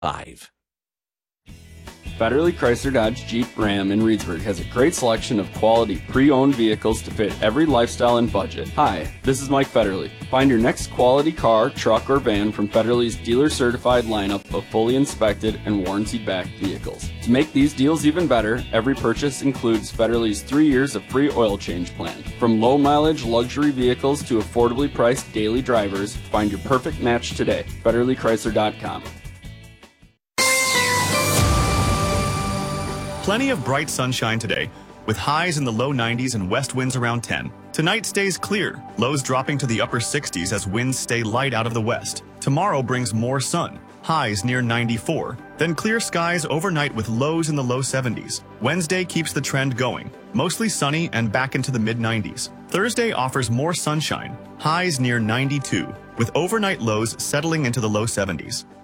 5. Federally Chrysler Dodge Jeep Ram in Reedsburg has a great selection of quality pre-owned vehicles to fit every lifestyle and budget. Hi, this is Mike Federly. Find your next quality car, truck, or van from Federly's dealer-certified lineup of fully inspected and warranty-backed vehicles. To make these deals even better, every purchase includes Federly's 3 years of free oil change plan. From low-mileage luxury vehicles to affordably priced daily drivers, find your perfect match today. FederlyChrysler.com. Plenty of bright sunshine today, with highs in the low 90s and west winds around 10. Tonight stays clear, lows dropping to the upper 60s as winds stay light out of the west. Tomorrow brings more sun, highs near 94. Then clear skies overnight with lows in the low 70s. Wednesday keeps the trend going, mostly sunny and back into the mid-90s. Thursday offers more sunshine, highs near 92, with overnight lows settling into the low 70s.